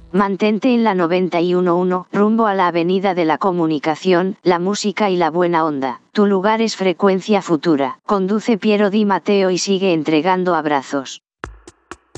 Mantente en la 91.1, rumbo a la avenida de la comunicación, la música y la buena onda. Tu lugar es Frecuencia Futura. Conduce Piero Di Matteo y sigue entregando abrazos.